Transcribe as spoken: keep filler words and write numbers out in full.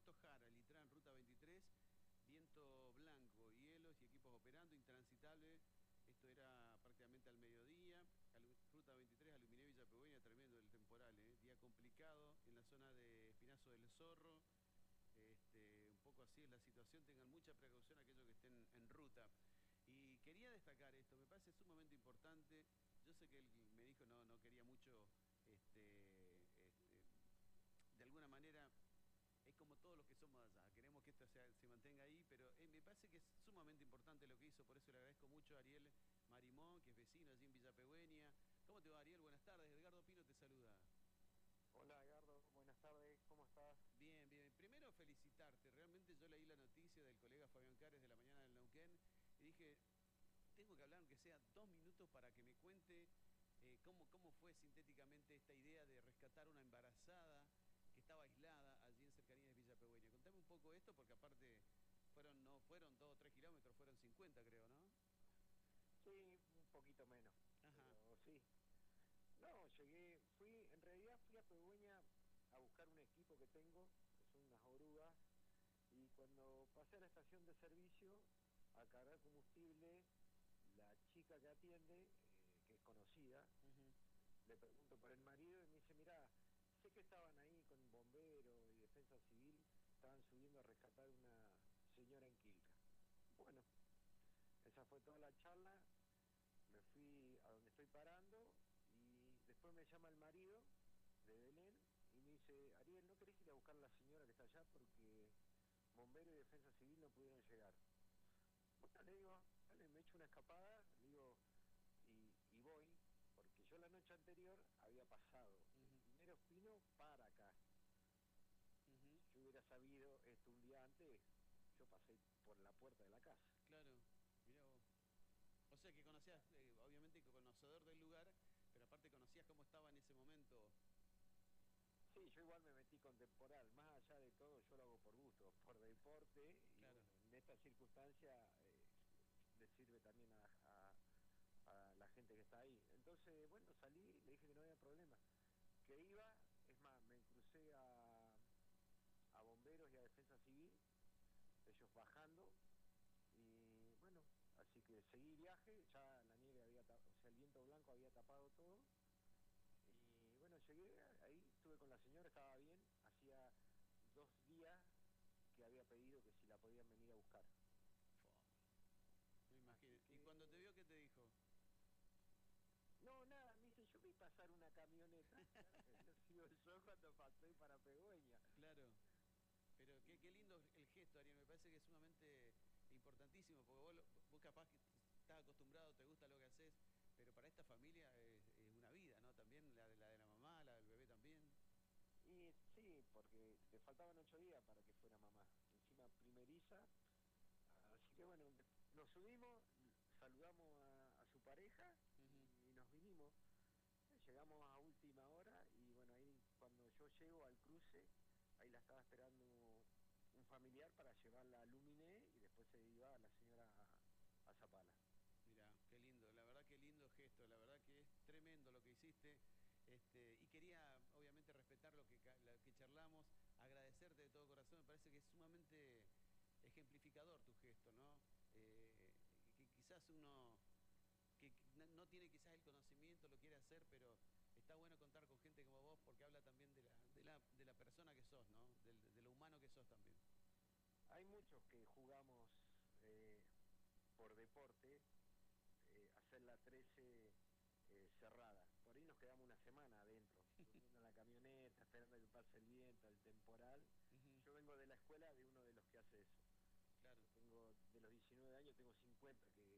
esto Jara, Litrán, Ruta veintitrés, viento blanco, hielos y equipos operando, intransitable. Esto era prácticamente al mediodía. Alu- Ruta veintitrés, Aluminé Villa Pegüeña, tremendo el temporal, ¿eh? Día complicado en la zona de Espinazo del Zorro. Este, un poco así es la situación, tengan mucha precaución aquellos que estén en ruta. Y quería destacar esto, me parece sumamente importante. Yo sé que él me dijo no, no quería mucho, este, este, de alguna manera, es como todos los que somos allá, queremos que esto sea- se mantenga ahí, pero eh, me parece que es sumamente importante lo que hizo, por eso le agradezco mucho a Ariel Marimón, que es vecino allí en Villa Pegüeña. ¿Cómo te va, Ariel? Buenas tardes, Edgardo Pino te saluda. Hola Edgardo, buenas tardes, ¿cómo estás? Bien, bien. Primero felicitarte. Realmente yo leí la noticia del colega Fabián Cares de la mañana del Neuquén y dije, tengo que hablar aunque sea dos minutos para que me cuente eh, cómo, cómo fue sintéticamente esta idea de rescatar una embarazada que estaba aislada allí en cercanías de Villa Pegüeña. Contame un poco esto porque aparte fueron, no fueron dos o tres kilómetros, fueron cincuenta creo, ¿no? Sí, un poquito menos, Ajá. pero sí. No, llegué, fui, en realidad fui a Pegüeña a buscar un equipo que tengo, que son unas orugas, y cuando pasé a la estación de servicio a cargar combustible, la chica que atiende, eh, que es conocida, Ujú. le pregunto por el marido y me dice, mirá, sé que estaban ahí con bomberos y defensa civil, estaban subiendo a rescatar una señora en Quilca. Bueno, esa fue toda la charla, me fui a donde estoy parando y después me llama el marido de Belén y me dice, Ariel, ¿no querés ir a buscar a la señora que está allá? Porque bombero y defensa civil no pudieron llegar. Bueno, le digo, dale, me echo una escapada, le digo, y, y voy, porque yo la noche anterior había pasado de Ujú. Primero Pino para acá. Ujú. Si yo hubiera sabido esto un día antes, yo pasé por la puerta de la casa. Claro, mirá vos. O sea que conocías, eh, obviamente conocedor del lugar, pero aparte conocías cómo estaba en ese momento. Sí, yo igual me metí con temporal, más allá de todo yo lo hago por gusto, por deporte y Claro. bueno, en esta circunstancia eh, le sirve también a, a- a la gente que está ahí. Entonces, bueno, salí, le dije que no había problema, que iba, es más, me crucé a, a bomberos y a defensa civil, ellos bajando y bueno, así que seguí viaje, ya la nieve había, ta- o sea, el viento blanco había tapado todo. Y bueno, llegué ahí, estuve con la señora, estaba bien, hacía dos días que había pedido que si la podían venir a buscar. Fua, me Así imagino. ¿Y cuando te que, vio qué te dijo? no, nada, me dice, yo vi pasar una camioneta, claro que había sido yo cuando pasé para Pegoña. Claro, pero qué, qué Y, lindo el gesto, Ariel, me parece que es sumamente importantísimo, porque vos, lo- vos capaz que estás acostumbrado, te gusta lo que haces, pero para esta familia es, es una vida, ¿no? También la de la de la mamá, la del bebé también. y sí, porque le faltaban ocho días para que fuera mamá, encima primeriza. Así que bueno, nos subimos, saludamos a, a su pareja Ujú. y nos vinimos. Llegamos a última hora y bueno, ahí cuando yo llego al cruce, ahí la estaba esperando un familiar para llevarla a Luminé y después se iba a la señora a, a Zapala. Mirá, qué lindo, la verdad qué lindo gesto, la verdad que es tremendo lo que hiciste. Este, y quería, obviamente, respetar lo que, ca- lo que charlamos, agradecerte de todo corazón, me parece que es sumamente ejemplificador tu gesto, ¿no? Eh, que quizás uno que que no no tiene quizás el conocimiento, lo quiere hacer, pero está bueno contar con gente como vos porque habla también de la, de la, de la persona que sos, ¿no? Del- de lo humano que sos también. Hay muchos que jugamos eh, por deporte, eh, hacer la trece eh, cerrada. Por ahí nos quedamos una semana adentro, durmiendo en la camioneta, esperando que pase el viento, el temporal. Ujú. Yo vengo de la escuela de uno de los que hace eso. Claro. Yo tengo, de los diecinueve años, tengo cincuenta